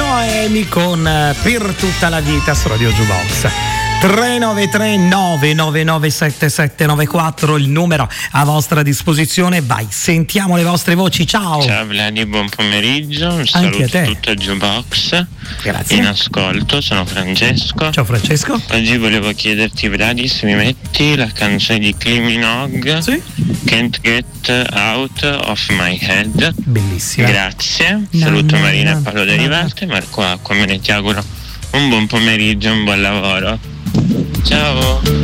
Noemi con Per tutta la vita su Radio Jukebox. 393 999 7794 il numero a vostra disposizione. Vai, sentiamo le vostre voci. Ciao. Ciao Vladi, buon pomeriggio. Un Anche saluto a te. a tutto il Jukebox. Grazie. In ascolto, sono Francesco. Ciao Francesco. Oggi volevo chiederti, Vladi, se mi metti la canzone di Kylie Minogue, Sì. Can't Get Out of My Head. Bellissima. Grazie. Saluto Marina e Paolo Derivate. Marco Acqua, me ne ti auguro un buon pomeriggio, un buon lavoro. Ciao.